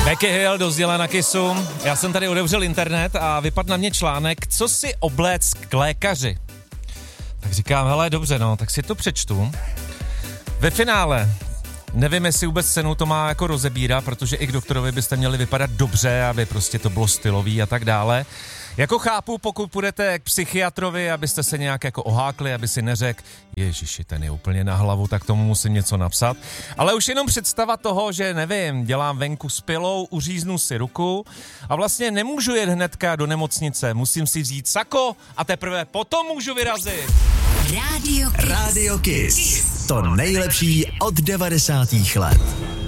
Becky Hill dozděla na Kissu. Já jsem tady otevřel internet a vypadl na mě článek, co si obléct k lékaři. Tak říkám, hele, dobře, no, tak si to přečtu. Ve finále, nevím, jestli vůbec cenu to má jako rozebírat, protože i k doktorovi byste měli vypadat dobře, aby prostě to bylo stylový a tak dále. Jako chápu, pokud půjdete k psychiatrovi, abyste se nějak jako ohákli, aby si neřekl, ježiši, ten je úplně na hlavu, tak tomu musím něco napsat. Ale už jenom představa toho, že nevím, dělám venku s pilou, uříznu si ruku a vlastně nemůžu jet hnedka do nemocnice, musím si vzít sako a teprve potom můžu vyrazit. Radio Kiss. To nejlepší od 90. let.